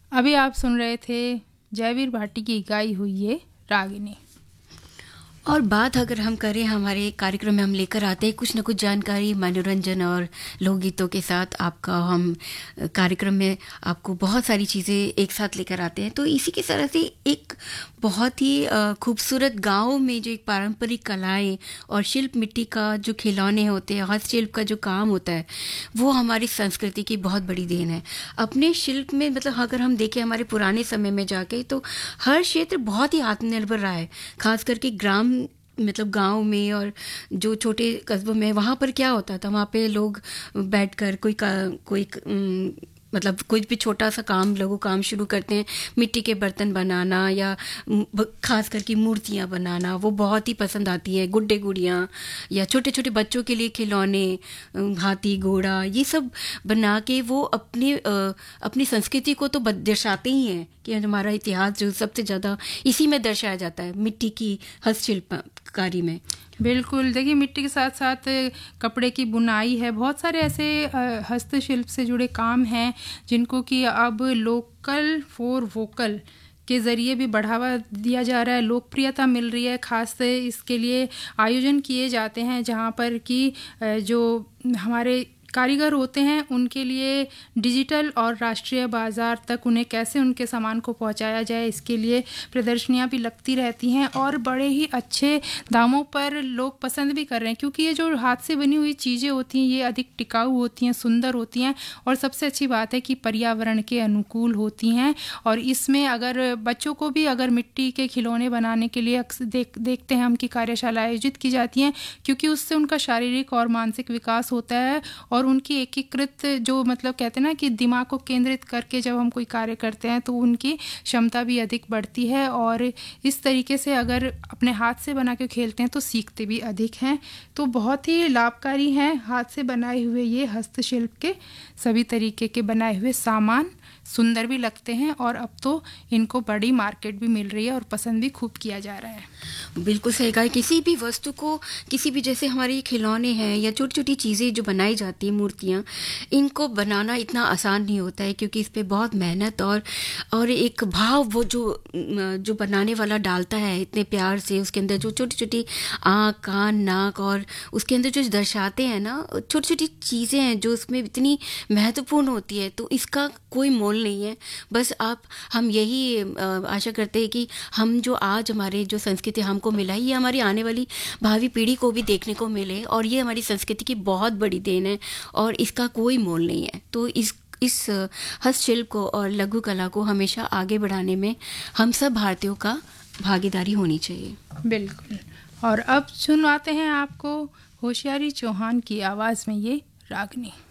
अभी आप सुन रहे थे जयवीर भाटी की गाई हुई ये रागिनी। और बात अगर हम करें, हमारे कार्यक्रम में हम लेकर आते हैं कुछ न कुछ जानकारी, मनोरंजन और लोकगीतों के साथ आपका हम कार्यक्रम में आपको बहुत सारी चीज़ें एक साथ लेकर आते हैं। तो इसी की तरह से एक बहुत ही खूबसूरत गाँव में जो एक पारंपरिक कलाएं और शिल्प, मिट्टी का जो खिलौने होते हैं, हस्तशिल्प का जो काम होता है, वो हमारी संस्कृति की बहुत बड़ी देन है। अपने शिल्प में मतलब अगर हम देखें हमारे पुराने समय में जाके, तो हर क्षेत्र बहुत ही आत्मनिर्भर रहा है। खास करके ग्राम मतलब गांव में और जो छोटे कस्बों में, वहाँ पर क्या होता था, वहाँ पे लोग बैठकर मतलब कोई भी छोटा सा काम, लघु काम शुरू करते हैं। मिट्टी के बर्तन बनाना या खास करके मूर्तियाँ बनाना वो बहुत ही पसंद आती है। गुड्डे गुड़ियाँ या छोटे छोटे बच्चों के लिए खिलौने, हाथी घोड़ा, ये सब बना के वो अपनी संस्कृति को तो दर्शाते ही हैं कि हमारा इतिहास जो सबसे ज़्यादा इसी में दर्शाया जाता है, मिट्टी की हस्तशिल्पकारी में। बिल्कुल, देखिए मिट्टी के साथ साथ कपड़े की बुनाई है, बहुत सारे ऐसे हस्तशिल्प से जुड़े काम हैं जिनको कि अब लोकल फॉर वोकल के ज़रिए भी बढ़ावा दिया जा रहा है, लोकप्रियता मिल रही है। खास से इसके लिए आयोजन किए जाते हैं जहाँ पर कि जो हमारे कारीगर होते हैं उनके लिए डिजिटल और राष्ट्रीय बाज़ार तक उन्हें कैसे उनके सामान को पहुंचाया जाए, इसके लिए प्रदर्शनियां भी लगती रहती हैं और बड़े ही अच्छे दामों पर लोग पसंद भी कर रहे हैं, क्योंकि ये जो हाथ से बनी हुई चीज़ें होती हैं ये अधिक टिकाऊ होती हैं, सुंदर होती हैं और सबसे अच्छी बात है कि पर्यावरण के अनुकूल होती हैं। और इसमें अगर बच्चों को भी अगर मिट्टी के खिलौने बनाने के लिए देखते हैं हम कि कार्यशाला आयोजित की जाती हैं, क्योंकि उससे उनका शारीरिक और मानसिक विकास होता है और उनकी एकीकृत जो मतलब कहते हैं ना कि दिमाग को केंद्रित करके जब हम कोई कार्य करते हैं तो उनकी क्षमता भी अधिक बढ़ती है। और इस तरीके से अगर अपने हाथ से बना के खेलते हैं तो सीखते भी अधिक हैं। तो बहुत ही लाभकारी हैं हाथ से बनाए हुए ये हस्तशिल्प के सभी तरीके के बनाए हुए सामान, सुंदर भी लगते हैं और अब तो इनको बड़ी मार्केट भी मिल रही है और पसंद भी खूब किया जा रहा है। बिल्कुल सही कहा। किसी भी वस्तु को, किसी भी जैसे हमारे खिलौने हैं या छोटी छोटी चीज़ें जो बनाई जाती हैं, मूर्तियाँ, इनको बनाना इतना आसान नहीं होता है, क्योंकि इस पे बहुत मेहनत और एक भाव वो जो बनाने वाला डालता है इतने प्यार से, उसके अंदर जो छोटी छोटी आँख, कान, नाक और उसके अंदर जो दर्शाते हैं ना, छोटी छोटी चीज़ें हैं जो उसमें इतनी महत्वपूर्ण होती है, तो इसका कोई मोल नहीं है। बस हम यही आशा करते हैं कि हम जो आज हमारे जो संस्कृति हमको मिला है, ये हमारी आने वाली भावी पीढ़ी को भी देखने को मिले, और ये हमारी संस्कृति की बहुत बड़ी देन है और इसका कोई मोल नहीं है। तो इस हस्तशिल्प को और लघु कला को हमेशा आगे बढ़ाने में हम सब भारतीयों का भागीदारी होनी चाहिए। बिल्कुल। और अब सुनवाते हैं आपको होशियारी चौहान की आवाज़ में ये रागनी।